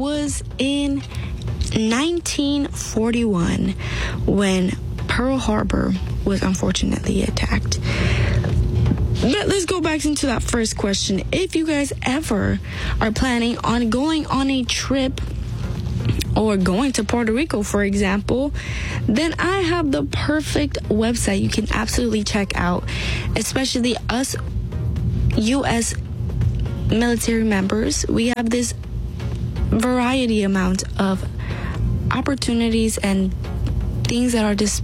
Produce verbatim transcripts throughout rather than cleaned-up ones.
was in nineteen forty-one when Pearl Harbor was unfortunately attacked. But let's go back into that first question. If you guys ever are planning on going on a trip or going to Puerto Rico, for example, then I have the perfect website you can absolutely check out, especially us U S military members. We have this variety amount of opportunities and things that are just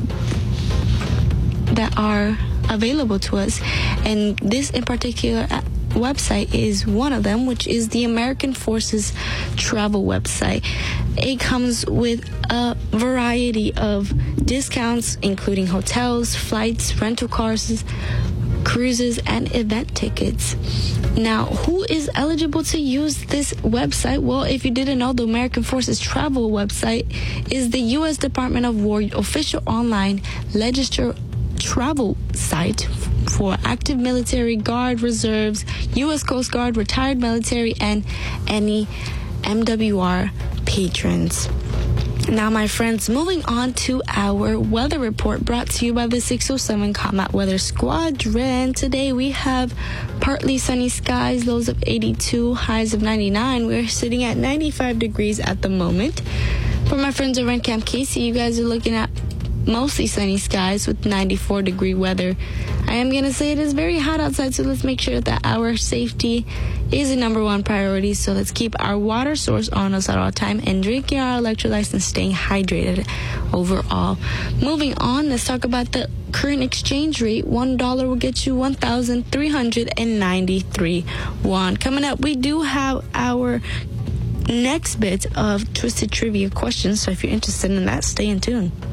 that are available to us, and this in particular website is one of them, which is the American Forces travel website. It comes with a variety of discounts, including hotels, flights, rental cars, cruises, and event tickets. Now, who is eligible to use this website? Well, if you didn't know, the American Forces travel website is the U S Department of War official online register travel site for active military, guard, reserves, U S Coast Guard, retired military, and any M W R patrons. Now, my friends, moving on to our weather report brought to you by the six oh seven Combat Weather Squadron. Today we have partly sunny skies, lows of eighty-two, highs of ninety-nine. We're sitting at ninety-five degrees at the moment. For my friends over in Camp Casey, you guys are looking at mostly sunny skies with ninety-four degree weather. I am going to say it is very hot outside, so let's make sure that our safety is a number one priority. So let's keep our water source on us at all time and drinking our electrolytes and staying hydrated overall. Moving on, let's talk about the current exchange rate. One dollar will get you one thousand three hundred ninety-three won. Coming up, we do have our next bit of Twisted Trivia questions, so if you're interested in that, stay in tune.